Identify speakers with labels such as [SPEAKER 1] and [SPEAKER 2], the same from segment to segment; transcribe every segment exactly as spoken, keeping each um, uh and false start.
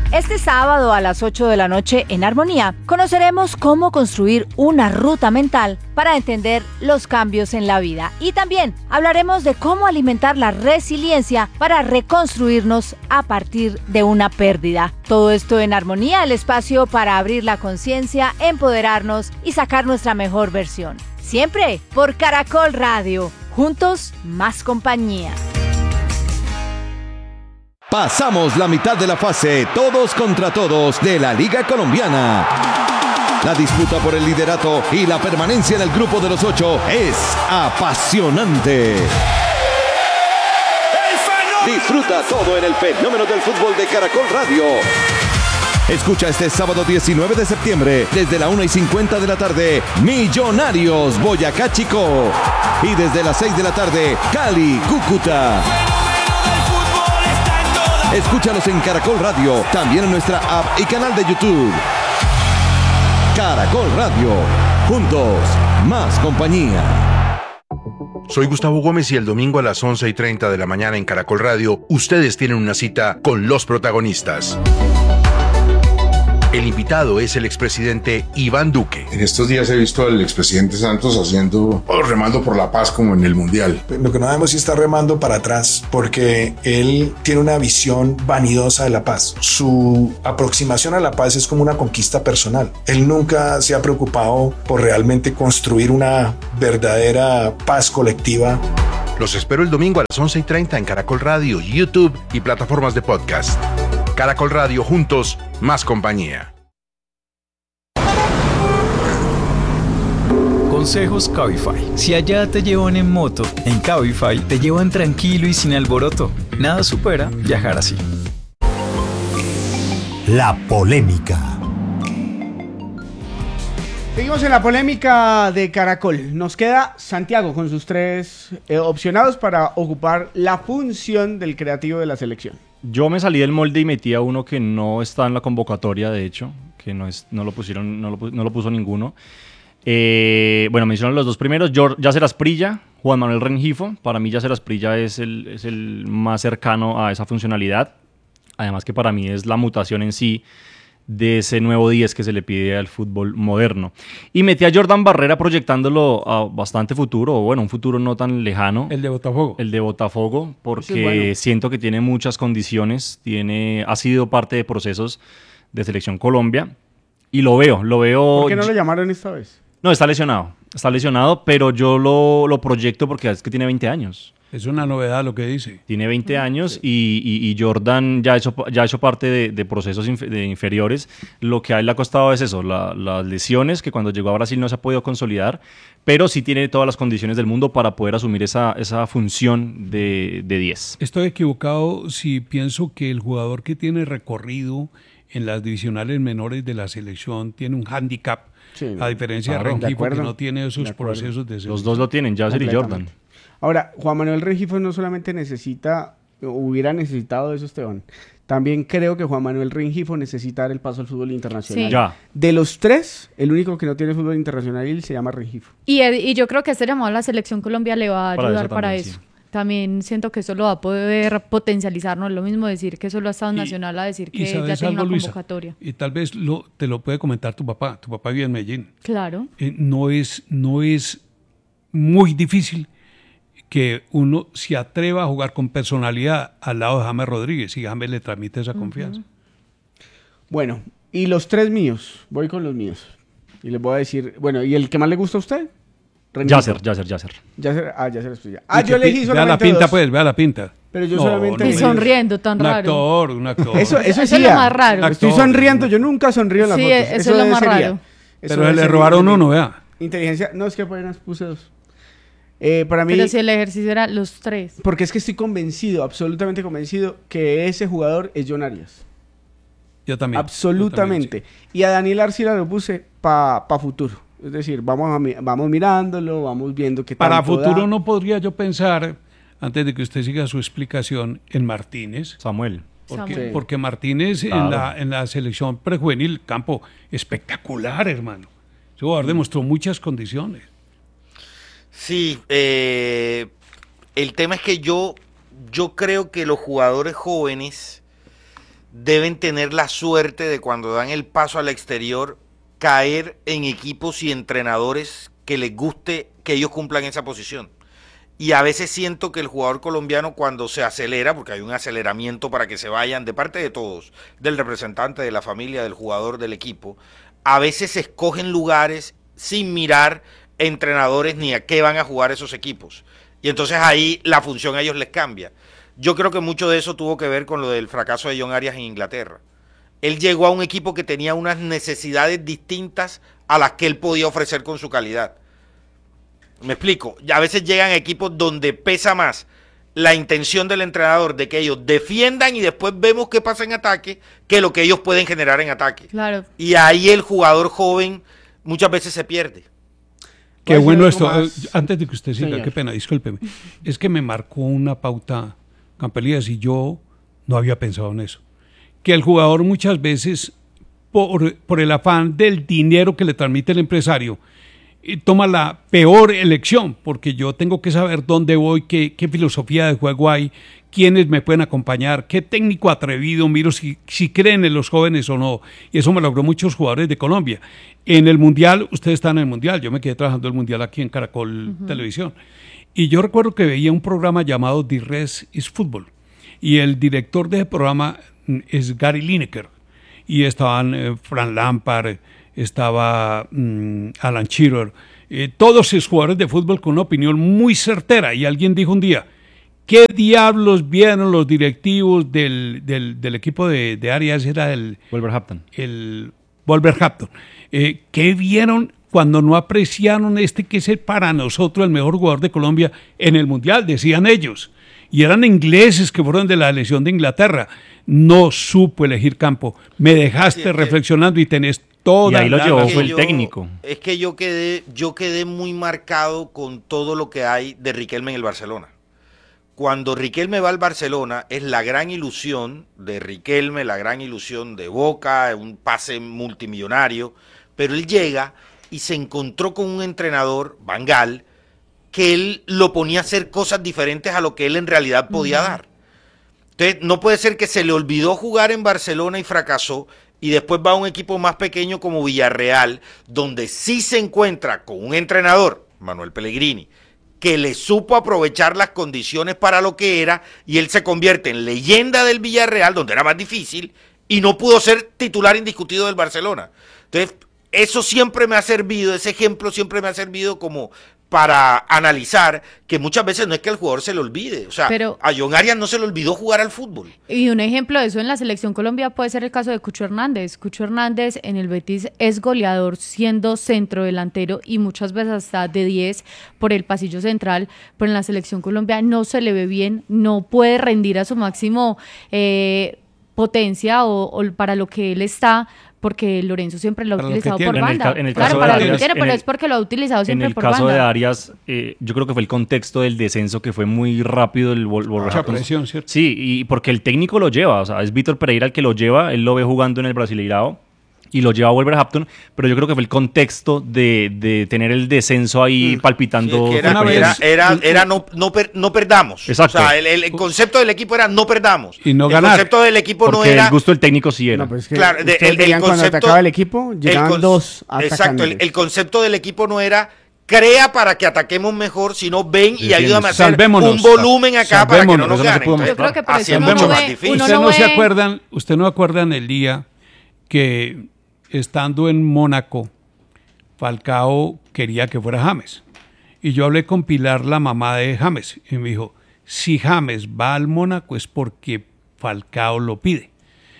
[SPEAKER 1] Este sábado a las ocho de la noche en Armonía conoceremos cómo construir una ruta mental para entender los cambios en la vida y también hablaremos de cómo alimentar la resiliencia para reconstruirnos a partir de una pérdida. Todo esto en Armonía, el espacio para abrir la conciencia, empoderarnos y sacar nuestra mejor versión. Siempre por Caracol Radio. Juntos, más compañía.
[SPEAKER 2] Pasamos la mitad de la fase todos contra todos de la Liga Colombiana. La disputa por el liderato y la permanencia en el grupo de los ocho es apasionante. Disfruta todo en el fenómeno del fútbol de Caracol Radio. Escucha este sábado diecinueve de septiembre desde la una y cincuenta de la tarde Millonarios Boyacá Chicó y desde las seis de la tarde Cali Cúcuta. Escúchalos en Caracol Radio, también en nuestra app y canal de YouTube. Caracol Radio, juntos, más compañía.
[SPEAKER 3] Soy Gustavo Gómez y el domingo a las once y treinta de la mañana en Caracol Radio, ustedes tienen una cita con los protagonistas. El invitado es el expresidente Iván Duque.
[SPEAKER 4] En estos días he visto al expresidente Santos haciendo, oh, remando por la paz como en el Mundial.
[SPEAKER 5] Lo que no sabemos si está remando para atrás, porque él tiene una visión vanidosa de la paz. Su aproximación a la paz es como una conquista personal. Él nunca se ha preocupado por realmente construir una verdadera paz colectiva.
[SPEAKER 3] Los espero el domingo a las once y treinta en Caracol Radio, YouTube y plataformas de podcast. Caracol Radio, juntos, más compañía.
[SPEAKER 6] Consejos Cabify. Si allá te llevan en moto, en Cabify te llevan tranquilo y sin alboroto. Nada supera viajar así.
[SPEAKER 7] La polémica.
[SPEAKER 8] Seguimos en la polémica de Caracol. Nos queda Santiago con sus tres eh, opcionados para ocupar la función del creativo de la selección.
[SPEAKER 9] Yo me salí del molde y metí a uno que no está en la convocatoria, de hecho, que no, es, no lo pusieron, no lo, no lo puso ninguno. Eh, bueno, mencionaron los dos primeros, Yacer Asprilla, Juan Manuel Rengifo. Para mí Yacer Asprilla es el, es el más cercano a esa funcionalidad. Además que para mí es la mutación en sí de ese nuevo diez que se le pide al fútbol moderno. Y metí a Jordan Barrera proyectándolo a bastante futuro, o bueno, un futuro no tan lejano.
[SPEAKER 10] El de Botafogo.
[SPEAKER 9] El de Botafogo, porque bueno, siento que tiene muchas condiciones, tiene, ha sido parte de procesos de Selección Colombia, y lo veo, lo veo...
[SPEAKER 8] ¿Por qué no lo llamaron esta vez?
[SPEAKER 9] No, está lesionado, está lesionado, pero yo lo, lo proyecto porque es que tiene veinte años.
[SPEAKER 10] Es una novedad lo que dice.
[SPEAKER 9] Tiene veinte años y, y, y Jordan ya ha hecho, ya ha hecho parte de, de procesos inf- de inferiores. Lo que a él le ha costado es eso, la, las lesiones, que cuando llegó a Brasil no se ha podido consolidar, pero sí tiene todas las condiciones del mundo para poder asumir esa, esa función de, de diez.
[SPEAKER 10] Estoy equivocado si pienso que el jugador que tiene recorrido en las divisionales menores de la selección tiene un hándicap, sí, a diferencia claro, de Rengifo, que no tiene esos de procesos de selección.
[SPEAKER 9] Los dos lo tienen, Yacer y Jordan.
[SPEAKER 8] Ahora, Juan Manuel Rengifo no solamente necesita, hubiera necesitado eso, Esteban. También creo que Juan Manuel Rengifo necesita dar el paso al fútbol internacional.
[SPEAKER 9] Sí. Ya.
[SPEAKER 8] De los tres, el único que no tiene fútbol internacional se llama Rengifo.
[SPEAKER 11] Y, y yo creo que este llamado a la Selección Colombia le va a ayudar para eso. También, para eso. Sí. También siento que eso lo va a poder potencializar, no es lo mismo decir que solo ha estado en Nacional a decir que ya tiene una convocatoria.
[SPEAKER 10] Luisa, y tal vez lo, te lo puede comentar tu papá, tu papá vive en Medellín.
[SPEAKER 11] Claro.
[SPEAKER 10] Eh, no es, no es muy difícil que uno se atreva a jugar con personalidad al lado de James Rodríguez y James le transmite esa confianza.
[SPEAKER 8] Uh-huh. Bueno, y los tres míos, voy con los míos. Y les voy a decir, bueno, ¿y el que más le gusta a usted?
[SPEAKER 9] Yacer, Yacer, Yacer.
[SPEAKER 8] Yacer, ah, Yacer Asprilla. Ah, yo elegí solamente
[SPEAKER 10] Vea la pinta,
[SPEAKER 8] dos.
[SPEAKER 10] pues, vea la pinta.
[SPEAKER 8] Pero yo no, solamente...
[SPEAKER 11] No, y sonriendo, tan
[SPEAKER 10] un
[SPEAKER 11] raro.
[SPEAKER 10] Actor, un actor.
[SPEAKER 8] Eso, eso,
[SPEAKER 11] eso
[SPEAKER 8] sí,
[SPEAKER 11] es lo más raro.
[SPEAKER 8] Estoy sonriendo, yo nunca sonrío en las
[SPEAKER 11] sí,
[SPEAKER 8] fotos.
[SPEAKER 11] Eso,
[SPEAKER 8] eso
[SPEAKER 11] es lo más
[SPEAKER 8] sería.
[SPEAKER 11] raro.
[SPEAKER 8] Eso
[SPEAKER 10] Pero le robaron uno, vea.
[SPEAKER 8] Inteligencia, no, es que apenas puse dos. Eh, para mí,
[SPEAKER 11] pero si el ejercicio era los tres.
[SPEAKER 8] Porque es que estoy convencido, absolutamente convencido, que ese jugador es John Arias.
[SPEAKER 10] Yo también.
[SPEAKER 8] Absolutamente.
[SPEAKER 10] Yo también, sí.
[SPEAKER 8] Y a Daniel Arcila lo puse para pa futuro. Es decir, vamos, a, vamos mirándolo, vamos viendo qué tal.
[SPEAKER 10] Para futuro da. No podría yo pensar, antes de que usted siga su explicación, en Martínez.
[SPEAKER 9] Samuel.
[SPEAKER 10] Porque,
[SPEAKER 8] Sí.
[SPEAKER 10] porque Martínez claro. en, la, en la selección prejuvenil, campo espectacular, hermano. Ese jugador demostró muchas condiciones.
[SPEAKER 12] Sí, eh, el tema es que yo, yo creo que los jugadores jóvenes deben tener la suerte de cuando dan el paso al exterior, caer en equipos y entrenadores que les guste que ellos cumplan esa posición. Y a veces siento que el jugador colombiano cuando se acelera, porque hay un aceleramiento para que se vayan de parte de todos, del representante, de la familia, del jugador, del equipo, a veces se escogen lugares sin mirar entrenadores ni a qué van a jugar esos equipos. Y entonces ahí la función a ellos les cambia. Yo creo que mucho de eso tuvo que ver con lo del fracaso de John Arias en Inglaterra. Él llegó a un equipo que tenía unas necesidades distintas a las que él podía ofrecer con su calidad. Me explico, a veces llegan equipos donde pesa más la intención del entrenador de que ellos defiendan y después vemos qué pasa en ataque que lo que ellos pueden generar en ataque.
[SPEAKER 11] Claro.
[SPEAKER 12] Y ahí el jugador joven muchas veces se pierde.
[SPEAKER 10] Qué bueno esto. Más... Antes de que usted siga, qué pena, discúlpeme. Es que me marcó una pauta, Campelías, y yo no había pensado en eso. Que el jugador muchas veces, por, por el afán del dinero que le transmite el empresario, toma la peor elección, porque yo tengo que saber dónde voy, qué, qué filosofía de juego hay, quiénes me pueden acompañar, qué técnico atrevido, miro si, si creen en los jóvenes o no, y eso me logró muchos jugadores de Colombia. En el Mundial, ustedes están en el Mundial, yo me quedé trabajando el Mundial aquí en Caracol uh-huh. Televisión, y yo recuerdo que veía un programa llamado The Rest is Football, y el director de ese programa es Gary Lineker, y estaban eh, Frank Lampard, estaba um, Alan Shearer, eh, todos esos jugadores de fútbol con una opinión muy certera, y alguien dijo un día, ¿qué diablos vieron los directivos del, del, del equipo de, de Arias? Era el
[SPEAKER 9] Wolverhampton.
[SPEAKER 10] El Wolverhampton. Eh, ¿Qué vieron cuando no apreciaron este que es el, para nosotros el mejor jugador de Colombia en el Mundial? Decían ellos. Y eran ingleses que fueron de la selección de Inglaterra. No supo elegir campo. Me dejaste sí, reflexionando y tenés toda
[SPEAKER 9] y ahí lo
[SPEAKER 10] la
[SPEAKER 9] llevó
[SPEAKER 10] razón.
[SPEAKER 9] fue el técnico.
[SPEAKER 12] Es que yo quedé, yo quedé muy marcado con todo lo que hay de Riquelme en el Barcelona. Cuando Riquelme va al Barcelona, es la gran ilusión de Riquelme, la gran ilusión de Boca, un pase multimillonario, pero él llega y se encontró con un entrenador, Van Gaal, que él lo ponía a hacer cosas diferentes a lo que él en realidad podía uh-huh. dar. Entonces, no puede ser que se le olvidó jugar en Barcelona y fracasó, y después va a un equipo más pequeño como Villarreal, donde sí se encuentra con un entrenador, Manuel Pellegrini, que le supo aprovechar las condiciones para lo que era, y él se convierte en leyenda del Villarreal, donde era más difícil, y no pudo ser titular indiscutido del Barcelona. Entonces, eso siempre me ha servido, ese ejemplo siempre me ha servido como para analizar que muchas veces no es que al jugador se le olvide, o sea, pero, a John Arias no se le olvidó jugar al fútbol.
[SPEAKER 11] Y un ejemplo de eso en la selección Colombia puede ser el caso de Cucho Hernández. Cucho Hernández en el Betis es goleador siendo centro delantero y muchas veces hasta de diez por el pasillo central, pero en la selección Colombia no se le ve bien, no puede rendir a su máximo eh, potencia o, o para lo que él está, porque Lorenzo siempre lo ha para utilizado por banda. En el, en el claro, para lo que tiene, pero
[SPEAKER 9] el,
[SPEAKER 11] es porque lo ha utilizado siempre por banda.
[SPEAKER 9] En el caso de Arias, eh, yo creo que fue el contexto del descenso que fue muy rápido. El
[SPEAKER 10] Mucha presión, ¿cierto?
[SPEAKER 9] Sí, y porque el técnico lo lleva, o sea, es Vítor Pereira el que lo lleva, él lo ve jugando en el Brasileirao y lo lleva a Wolverhampton, pero yo creo que fue el contexto de, de tener el descenso ahí mm. palpitando.
[SPEAKER 12] Sí, es que era, era, era, era no, no, per, no perdamos.
[SPEAKER 9] Exacto.
[SPEAKER 12] O sea, el, el concepto del equipo era no perdamos.
[SPEAKER 10] Y no
[SPEAKER 12] el
[SPEAKER 10] ganar.
[SPEAKER 12] El concepto del equipo
[SPEAKER 9] porque
[SPEAKER 12] no era...
[SPEAKER 9] el gusto del técnico sí era.
[SPEAKER 8] No, pero es que
[SPEAKER 12] claro, de, el, el
[SPEAKER 8] cuando
[SPEAKER 12] concepto,
[SPEAKER 8] atacaba el equipo, llegaban
[SPEAKER 12] el,
[SPEAKER 8] dos
[SPEAKER 12] Exacto, el, el concepto del equipo no era crea para que ataquemos mejor, sino ven y ayúdame a hacer
[SPEAKER 10] Salvémonos,
[SPEAKER 12] un volumen acá para que no nos ganen.
[SPEAKER 11] No yo creo que por eso
[SPEAKER 12] uno
[SPEAKER 11] no
[SPEAKER 12] más
[SPEAKER 11] ve,
[SPEAKER 12] difícil.
[SPEAKER 11] uno
[SPEAKER 10] Usted
[SPEAKER 11] no
[SPEAKER 10] no se
[SPEAKER 11] ve...
[SPEAKER 10] acuerdan, usted no acuerdan el día que estando en Mónaco, Falcao quería que fuera James. Y yo hablé con Pilar, la mamá de James, y me dijo, si James va al Mónaco es porque Falcao lo pide.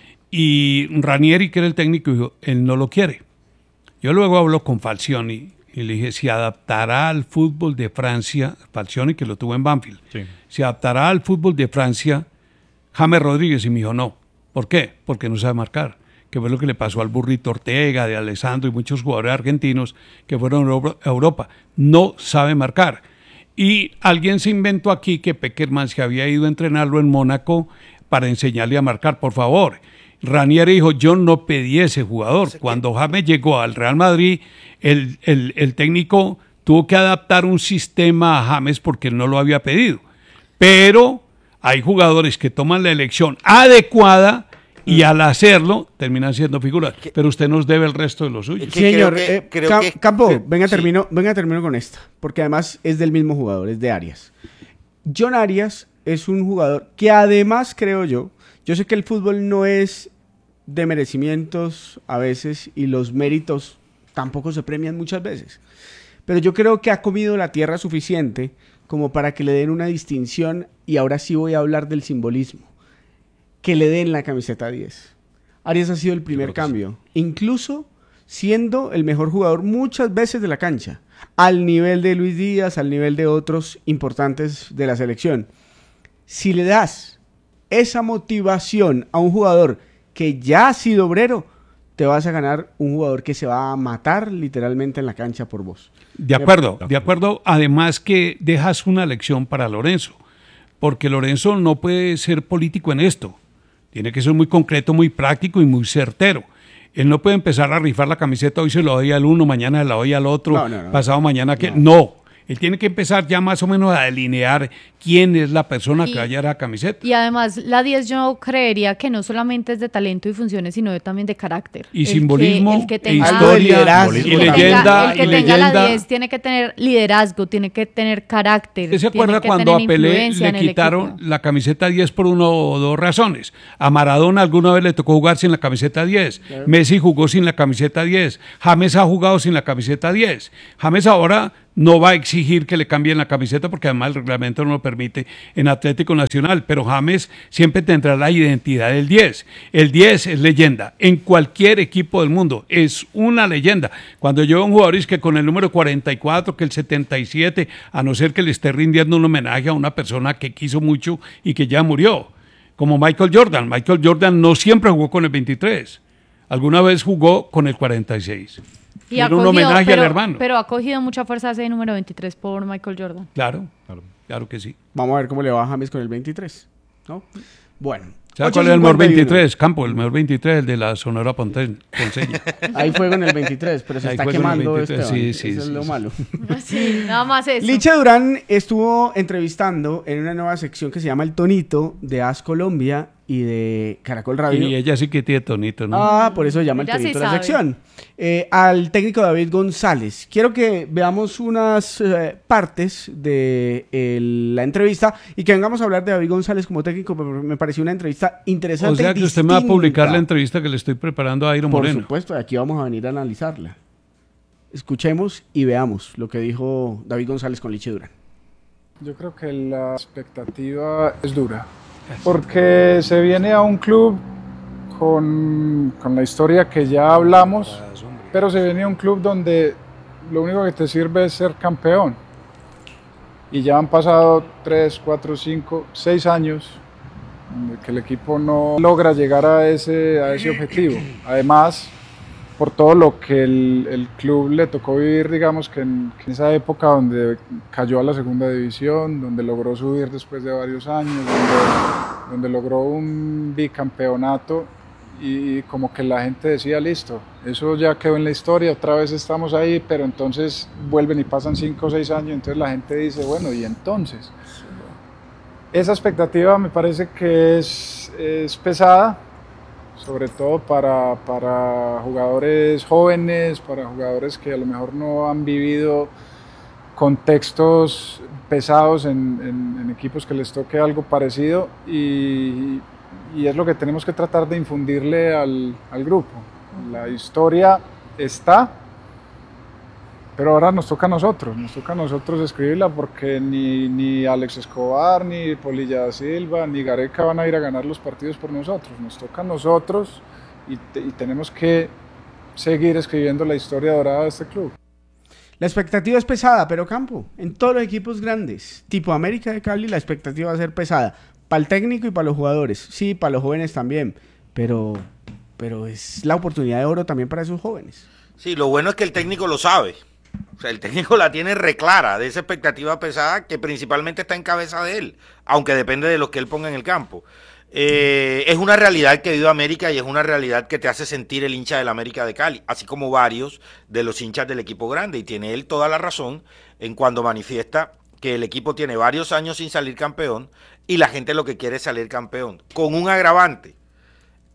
[SPEAKER 10] Y Ranieri, que era el técnico, dijo, él no lo quiere. Yo luego hablo con Falcioni y le dije, si adaptará al fútbol de Francia, Falcioni que lo tuvo en Banfield, sí. si adaptará al fútbol de Francia James Rodríguez, y me dijo, no. ¿Por qué? Porque no sabe marcar. Que fue lo que le pasó al Burrito Ortega, de Alessandro y muchos jugadores argentinos que fueron a Europa. No sabe marcar. Y alguien se inventó aquí que Peckerman se había ido a entrenarlo en Mónaco para enseñarle a marcar. Por favor, Ranieri dijo, yo no pedí ese jugador. Cuando James llegó al Real Madrid, el, el, el técnico tuvo que adaptar un sistema a James porque él no lo había pedido. Pero hay jugadores que toman la elección adecuada y al hacerlo terminan siendo figuras. Pero usted nos debe el resto de los suyos.
[SPEAKER 8] Sí, señor,
[SPEAKER 12] que-
[SPEAKER 8] eh,
[SPEAKER 12] creo
[SPEAKER 8] Cam-
[SPEAKER 12] que-
[SPEAKER 8] Campo,
[SPEAKER 12] que-
[SPEAKER 8] venga,
[SPEAKER 12] sí.
[SPEAKER 8] termino, venga, termino con esta, porque además es del mismo jugador, es de Arias. John Arias es un jugador que además creo yo, yo sé que el fútbol no es de merecimientos a veces y los méritos tampoco se premian muchas veces, pero yo creo que ha comido la tierra suficiente como para que le den una distinción, y ahora sí voy a hablar del simbolismo, que le den la camiseta diez. Arias ha sido el primer cambio, incluso siendo el mejor jugador muchas veces de la cancha, al nivel de Luis Díaz, al nivel de otros importantes de la selección. Si le das esa motivación a un jugador que ya ha sido obrero, te vas a ganar un jugador que se va a matar literalmente en la cancha por vos.
[SPEAKER 10] De acuerdo, de acuerdo. Además que dejas una lección para Lorenzo, porque Lorenzo no puede ser político en esto. Tiene que ser muy concreto, muy práctico y muy certero. Él no puede empezar a rifar la camiseta, hoy se lo doy al uno, mañana se la doy al otro,
[SPEAKER 8] No, no, no.
[SPEAKER 10] pasado mañana que... No. Él tiene que empezar ya más o menos a delinear quién es la persona
[SPEAKER 11] Y-
[SPEAKER 10] que vaya a la camiseta.
[SPEAKER 11] Y además, la diez yo creería que no solamente es de talento y funciones, sino de- también de carácter.
[SPEAKER 10] Y
[SPEAKER 11] El que-
[SPEAKER 10] simbolismo,
[SPEAKER 11] el que
[SPEAKER 10] e
[SPEAKER 11] tenga-
[SPEAKER 10] historia,
[SPEAKER 8] liderazgo.
[SPEAKER 10] y
[SPEAKER 11] el que tenga-
[SPEAKER 10] leyenda,
[SPEAKER 11] el que
[SPEAKER 10] y
[SPEAKER 11] tenga
[SPEAKER 10] leyenda.
[SPEAKER 11] la diez tiene que tener liderazgo, tiene que tener carácter.
[SPEAKER 10] ¿Usted se
[SPEAKER 11] tiene
[SPEAKER 10] acuerda
[SPEAKER 11] que
[SPEAKER 10] cuando a
[SPEAKER 11] tener
[SPEAKER 10] Pelé
[SPEAKER 11] influencia
[SPEAKER 10] le
[SPEAKER 11] en el
[SPEAKER 10] quitaron
[SPEAKER 11] equipo?
[SPEAKER 10] la camiseta diez por una o dos razones? A Maradona alguna vez le tocó jugar sin la camiseta diez. Messi jugó sin la camiseta diez. James ha jugado sin la camiseta diez. James ahora no va a exigir que le cambien la camiseta porque además el reglamento no lo permite en Atlético Nacional, pero James siempre tendrá la identidad del diez. El diez es leyenda en cualquier equipo del mundo, es una leyenda. Cuando yo veo a un jugador es que con el número cuarenta y cuatro, que el setenta y siete, a no ser que le esté rindiendo un homenaje a una persona que quiso mucho y que ya murió, como Michael Jordan. Michael Jordan no siempre jugó con el veintitrés, alguna vez jugó con el cuarenta y seis.
[SPEAKER 11] Y ha
[SPEAKER 10] Era un
[SPEAKER 11] cogido-
[SPEAKER 10] homenaje
[SPEAKER 11] pero,
[SPEAKER 10] al hermano.
[SPEAKER 11] Pero ha cogido mucha fuerza ese número veintitrés por Michael Jordan.
[SPEAKER 10] Claro, claro, claro que sí.
[SPEAKER 8] Vamos a ver cómo le va a James con el veintitrés, ¿no? Bueno.
[SPEAKER 10] ¿Sabe cuál es el mejor
[SPEAKER 8] ocho cincuenta y uno.
[SPEAKER 10] veintitrés? Campo, el mejor veintitrés, el de la Sonora Ponte- Ponceña.
[SPEAKER 8] Hay fuego en el veintitrés, pero se
[SPEAKER 10] Hay
[SPEAKER 8] está
[SPEAKER 10] fuego en el
[SPEAKER 8] quemando
[SPEAKER 10] veintitrés,
[SPEAKER 8] Esteban.
[SPEAKER 10] sí, sí,
[SPEAKER 8] Eso es
[SPEAKER 10] sí,
[SPEAKER 8] lo
[SPEAKER 10] sí.
[SPEAKER 8] malo.
[SPEAKER 11] Sí, nada más eso.
[SPEAKER 8] Licha Durán estuvo entrevistando en una nueva sección que se llama El Tonito de As Colombia y de Caracol Radio.
[SPEAKER 10] Y ella sí que tiene tonito, ¿no?
[SPEAKER 8] Ah, por eso se llama El
[SPEAKER 11] Ella sí
[SPEAKER 8] Tonito la
[SPEAKER 11] sabe.
[SPEAKER 8] sección. Eh, al técnico David González. Quiero que veamos unas eh, partes de el- la entrevista y que vengamos a hablar de David González como técnico. Me me pareció una entrevista interesante.
[SPEAKER 10] O sea
[SPEAKER 8] y
[SPEAKER 10] que usted me va a publicar
[SPEAKER 8] distinta.
[SPEAKER 10] la entrevista que le estoy preparando a Iron
[SPEAKER 8] Por
[SPEAKER 10] Moreno.
[SPEAKER 8] supuesto, aquí vamos a venir a analizarla. Escuchemos y veamos lo que dijo David González con Licha Durán.
[SPEAKER 13] Yo creo que la expectativa es dura, porque se viene a un club con, con la historia que ya hablamos, pero se viene a un club donde lo único que te sirve es ser campeón. Y ya han pasado tres, cuatro, cinco, seis años de que el equipo no logra llegar a ese, a ese objetivo. Además, por todo lo que el, el club le tocó vivir, digamos que en, que en esa época donde cayó a la segunda división, donde logró subir después de varios años, donde, donde logró un bicampeonato y como que la gente decía, listo, eso ya quedó en la historia, otra vez estamos ahí, pero entonces vuelven y pasan cinco o seis años, entonces la gente dice, bueno, ¿y entonces? Esa expectativa me parece que es, es pesada, sobre todo para, para jugadores jóvenes, para jugadores que a lo mejor no han vivido contextos pesados en, en, en equipos que les toque algo parecido y, y es lo que tenemos que tratar de infundirle al, al grupo. La historia está, pero ahora nos toca a nosotros, nos toca a nosotros escribirla porque ni, ni Alex Escobar, ni Polilla da Silva, ni Gareca van a ir a ganar los partidos por nosotros, nos toca a nosotros y, te, y tenemos que seguir escribiendo la historia dorada de este club.
[SPEAKER 8] La expectativa es pesada, pero Campo, en todos los equipos grandes, tipo América de Cali, la expectativa va a ser pesada, para el técnico y para los jugadores, sí, para los jóvenes también, pero, pero es la oportunidad de oro también para esos jóvenes.
[SPEAKER 12] Sí, lo bueno es que el técnico lo sabe. O sea, el técnico la tiene reclara de esa expectativa pesada que principalmente está en cabeza de él, aunque depende de lo que él ponga en el campo. Eh, es una realidad que vive América y es una realidad que te hace sentir el hincha del América de Cali, así como varios de los hinchas del equipo grande. Y tiene él toda la razón en cuando manifiesta que el equipo tiene varios años sin salir campeón y la gente lo que quiere es salir campeón, con un agravante.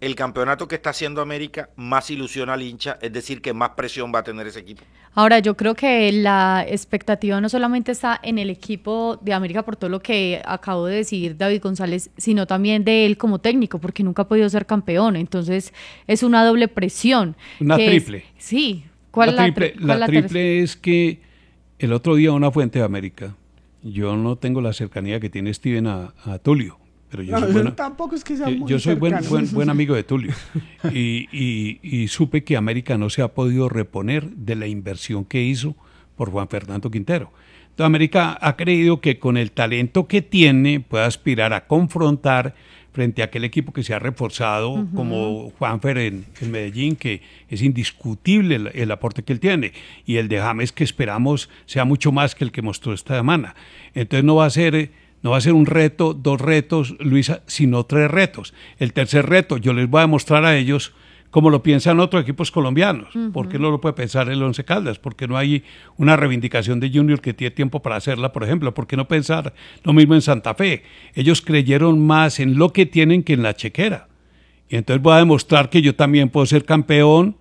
[SPEAKER 12] el campeonato que está haciendo América, más ilusión al hincha, es decir, que más presión va a tener ese equipo.
[SPEAKER 11] Ahora, yo creo que la expectativa no solamente está en el equipo de América por todo lo que acabo de decir David González, sino también de él como técnico, porque nunca ha podido ser campeón. Entonces, es una doble presión.
[SPEAKER 10] Una triple.
[SPEAKER 11] Es, sí. ¿Cuál
[SPEAKER 10] la
[SPEAKER 11] es
[SPEAKER 10] triple?
[SPEAKER 11] la,
[SPEAKER 10] la,
[SPEAKER 11] la
[SPEAKER 10] triple es que el otro día una fuente de América, yo no tengo la cercanía que tiene Steven a, a Tulio. Pero yo
[SPEAKER 8] no,
[SPEAKER 10] soy buena,
[SPEAKER 8] tampoco es que sea muy
[SPEAKER 10] yo soy buen, buen, buen amigo de Tulio y, y, y supe que América no se ha podido reponer de la inversión que hizo por Juan Fernando Quintero. Entonces América ha creído que con el talento que tiene puede aspirar a confrontar frente a aquel equipo que se ha reforzado, uh-huh. como Juanfer en, en Medellín, que es indiscutible el, el aporte que él tiene, y el de James, que esperamos sea mucho más que el que mostró esta semana. Entonces no va a ser... No va a ser un reto, dos retos, Luisa, sino tres retos. El tercer reto, yo les voy a demostrar a ellos cómo lo piensan otros equipos colombianos. Uh-huh. ¿Por qué no lo puede pensar el Once Caldas? ¿Por qué no hay una reivindicación de Junior que tiene tiempo para hacerla, por ejemplo? ¿Por qué no pensar lo mismo en Santa Fe? Ellos creyeron más en lo que tienen que en la chequera. Y entonces voy a demostrar que yo también puedo ser campeón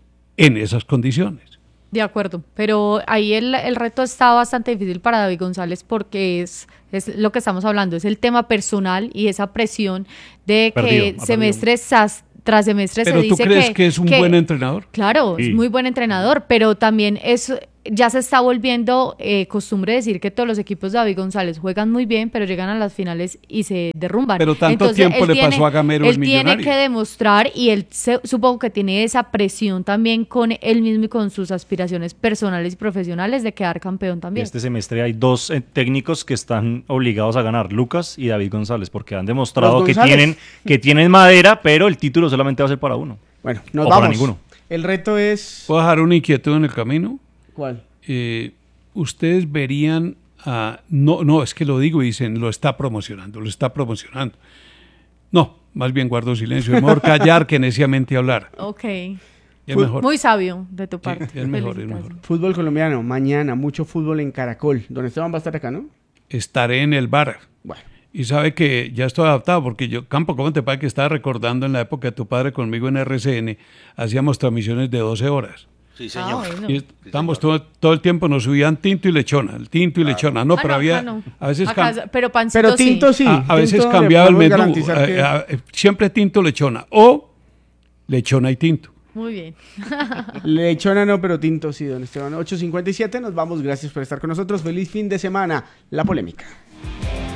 [SPEAKER 10] en esas condiciones.
[SPEAKER 11] De acuerdo, pero ahí el, el reto está bastante difícil para David González porque es, es lo que estamos hablando, es el tema personal y esa presión de que perdido, semestre sas, tras semestre
[SPEAKER 10] pero
[SPEAKER 11] se dice que...
[SPEAKER 10] ¿Pero tú crees que es un
[SPEAKER 11] que,
[SPEAKER 10] buen entrenador?
[SPEAKER 11] Claro, sí. Es muy buen entrenador, pero también es... Ya se está volviendo eh, costumbre decir que todos los equipos de David González juegan muy bien, pero llegan a las finales y se derrumban.
[SPEAKER 10] Pero tanto
[SPEAKER 11] Entonces,
[SPEAKER 10] tiempo le
[SPEAKER 11] tiene,
[SPEAKER 10] pasó a Gamero el Millonario.
[SPEAKER 11] Él tiene que demostrar, y él se, supongo que tiene esa presión también con él mismo y con sus aspiraciones personales y profesionales de quedar campeón también.
[SPEAKER 9] Este semestre hay dos eh, técnicos que están obligados a ganar, Lucas y David González, porque han demostrado que tienen, que tienen madera, pero el título solamente va a ser para uno.
[SPEAKER 8] Bueno, nos
[SPEAKER 9] o
[SPEAKER 8] vamos.
[SPEAKER 9] Para ninguno.
[SPEAKER 8] El reto es...
[SPEAKER 10] ¿Puedo dejar una inquietud en el camino?
[SPEAKER 8] ¿Cuál?
[SPEAKER 10] Eh, ustedes verían, a, no, no, es que lo digo y dicen, lo está promocionando, lo está promocionando. No, más bien guardo silencio, es mejor callar que neciamente hablar.
[SPEAKER 11] Ok.
[SPEAKER 10] Es mejor.
[SPEAKER 11] Muy sabio de tu parte.
[SPEAKER 10] Sí, es mejor, es mejor.
[SPEAKER 8] Fútbol colombiano, mañana, mucho fútbol en Caracol. Don Esteban va a estar acá, ¿no?
[SPEAKER 10] Estaré en el bar.
[SPEAKER 8] Bueno.
[SPEAKER 10] Y sabe que ya estoy adaptado, porque yo, Campo, ¿cómo te parece que estaba recordando en la época de tu padre conmigo en R C N? Hacíamos transmisiones de doce horas.
[SPEAKER 12] Sí, señor.
[SPEAKER 10] Ah, bueno. Y estamos sí, todo, todo el tiempo, nos subían tinto y lechona, el tinto y claro. lechona. No, ah, pero no, había,
[SPEAKER 11] no.
[SPEAKER 10] a veces...
[SPEAKER 11] Acá, pero pancito
[SPEAKER 8] pero tinto sí.
[SPEAKER 10] A, a
[SPEAKER 8] tinto
[SPEAKER 10] veces cambiaba el menú,
[SPEAKER 8] que...
[SPEAKER 10] a, a, siempre tinto, lechona, o lechona y tinto.
[SPEAKER 11] Muy bien.
[SPEAKER 8] Lechona no, pero tinto sí, don Esteban. ocho cincuenta y siete, nos vamos, gracias por estar con nosotros. Feliz fin de semana. La Polémica.